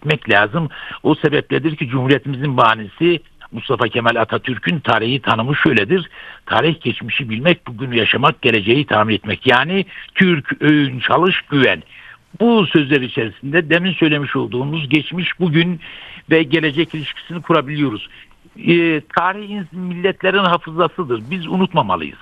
etmek lazım. O sebepledir ki Cumhuriyetimizin banisi Mustafa Kemal Atatürk'ün tarihi tanımı şöyledir: tarih geçmişi bilmek, bugünü yaşamak, geleceği tahmin etmek. Yani Türk, öğün, çalış, güven. Bu sözler içerisinde demin söylemiş olduğumuz geçmiş, bugün ve gelecek ilişkisini kurabiliyoruz. Tarih milletlerin hafızasıdır. Biz unutmamalıyız.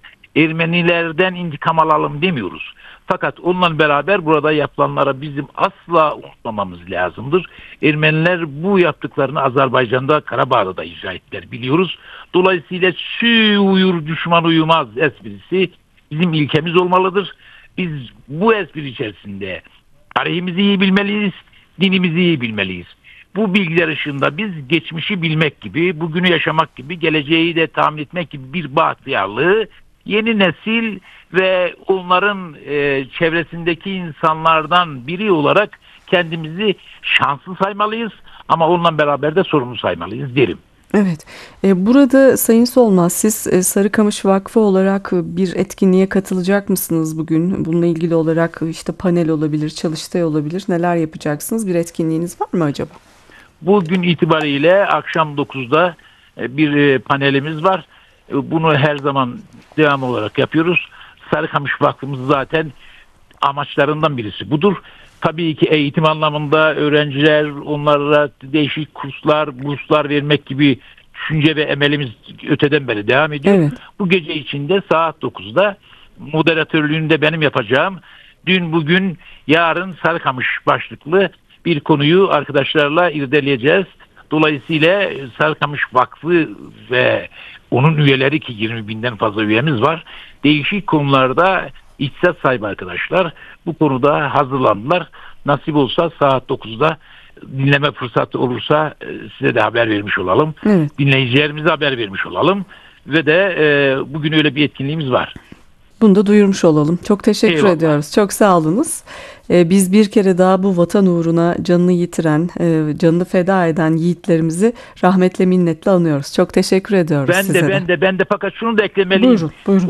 Ermenilerden intikam alalım demiyoruz. Fakat onunla beraber burada yapılanlara bizim asla unutmamamız lazımdır. Ermeniler bu yaptıklarını Azerbaycan'da, Karabağ'da da icra ettiler, biliyoruz. Dolayısıyla şu uyur düşman uyumaz esprisi bizim ilkemiz olmalıdır. Biz bu espri içerisinde tarihimizi iyi bilmeliyiz, dinimizi iyi bilmeliyiz. Bu bilgiler ışığında biz geçmişi bilmek gibi, bugünü yaşamak gibi, geleceği de tahmin etmek gibi bir bahtiyarlığı yeni nesil ve onların çevresindeki insanlardan biri olarak kendimizi şanslı saymalıyız ama onunla beraber de sorumlu saymalıyız derim. Evet. Burada Sayın Solmaz, siz Sarıkamış Vakfı olarak bir etkinliğe katılacak mısınız bugün? Bununla ilgili olarak işte panel olabilir, çalıştay olabilir. Neler yapacaksınız? Bir etkinliğiniz var mı acaba? Bugün itibariyle akşam 9'da bir panelimiz var. Bunu her zaman devam olarak yapıyoruz. Sarıkamış Vakfımız zaten amaçlarından birisi budur. Tabii ki eğitim anlamında öğrenciler, onlara değişik kurslar, burslar vermek gibi düşünce ve emelimiz öteden beri devam ediyor. Evet. Bu gece içinde saat 9'da moderatörlüğünü de benim yapacağım. Dün, bugün, yarın Sarıkamış başlıklı bir konuyu arkadaşlarla irdeleyeceğiz. Dolayısıyla Sarıkamış Vakfı ve onun üyeleri, ki 20 binden fazla üyemiz var, değişik konularda ihtisas sahibi arkadaşlar bu konuda hazırlandılar. Nasip olsa saat 9'da dinleme fırsatı olursa size de haber vermiş olalım. Evet. Dinleyicilerimize haber vermiş olalım. Ve de bugün öyle bir etkinliğimiz var. Bunu da duyurmuş olalım. Çok teşekkür ediyoruz. Çok sağ olunuz. Biz bir kere daha bu vatan uğruna canını yitiren, canını feda eden yiğitlerimizi rahmetle, minnetle anıyoruz. Çok teşekkür ediyoruz size de. Ben de fakat şunu da eklemeliyim. Buyurun.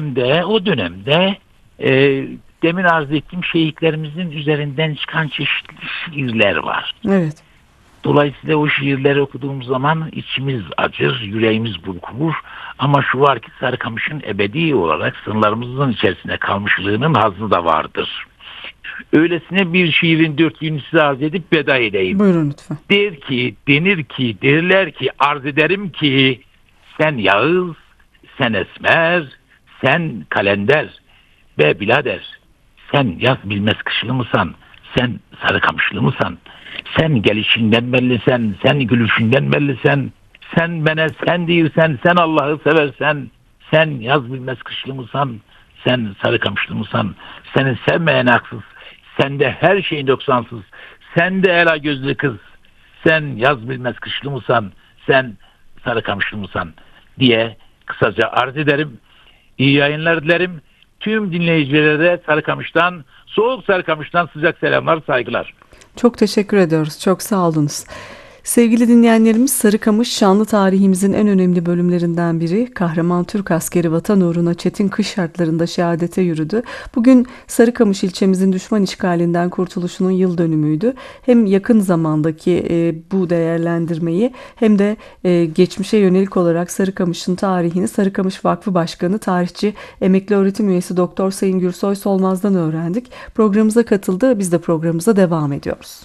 O dönemde demin arz ettiğim şehitlerimizin üzerinden çıkan çeşitli şiirler var. Evet. Dolayısıyla o şiirleri okuduğumuz zaman içimiz acır, yüreğimiz burkulur. Ama şu var ki Sarıkamış'ın ebedi olarak sınırlarımızın içerisinde kalmışlığının hazzı da vardır. Öylesine bir şiirin dörtlüğünü size arz edip veda edeyim. Buyurun lütfen. Derler ki, arz ederim ki, sen Yağız, sen Esmer, sen Kalender be birader, sen yaz bilmez kışlı mısan, sen Sarıkamışlı mısan, sen gelişinden bellisen, sen gülüşünden bellisen, sen bana sen değilsen, sen Allah'ı seversen, sen yaz bilmez kışlı mısan, sen Sarıkamışlı mısan, seni sevmeyen haksız, sende her şeyin doksansız, sen de ela gözlü kız, sen yaz bilmez kışlı mısan, sen Sarıkamışlı mısan diye kısaca arz ederim. İyi yayınlar dilerim. Tüm dinleyicilere de Sarıkamış'tan, soğuk Sarıkamış'tan sıcak selamlar, saygılar. Çok teşekkür ediyoruz. Çok sağ olunuz. Sevgili dinleyenlerimiz, Sarıkamış şanlı tarihimizin en önemli bölümlerinden biri. Kahraman Türk askeri vatan uğruna çetin kış şartlarında şehadete yürüdü. Bugün Sarıkamış ilçemizin düşman işgalinden kurtuluşunun yıl dönümüydü. Hem yakın zamandaki bu değerlendirmeyi hem de geçmişe yönelik olarak Sarıkamış'ın tarihini Sarıkamış Vakfı Başkanı, tarihçi, emekli öğretim üyesi Doktor Sayın Gürsoy Solmaz'dan öğrendik. Programımıza katıldı. Biz de programımıza devam ediyoruz.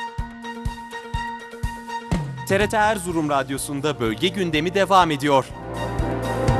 TRT Erzurum Radyosu'nda bölge gündemi devam ediyor.